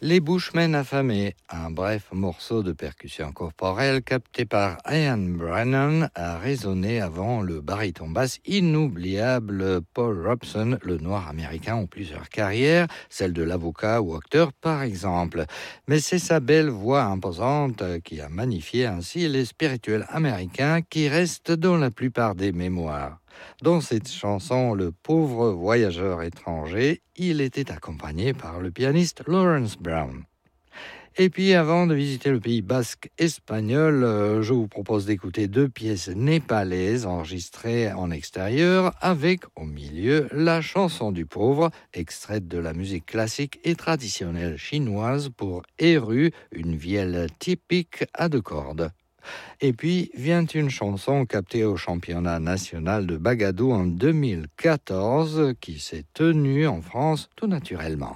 Les Bushmen affamés, un bref morceau de percussion corporelle capté par Ian Brennan a résonné avant le baryton basse inoubliable Paul Robeson, le noir américain en plusieurs carrières, celle de l'avocat ou acteur par exemple. Mais c'est sa belle voix imposante qui a magnifié ainsi les spirituels américains qui restent dans la plupart des mémoires. Dans cette chanson, le pauvre voyageur étranger, il était accompagné par le pianiste Lawrence Brown. Et puis avant de visiter le pays basque espagnol, je vous propose d'écouter 2 pièces népalaises enregistrées en extérieur avec, au milieu, la chanson du pauvre, extraite de la musique classique et traditionnelle chinoise pour Eru, une vielle typique à 2 cordes. Et puis vient une chanson captée au championnat national de Bagadou en 2014 qui s'est tenue en France tout naturellement.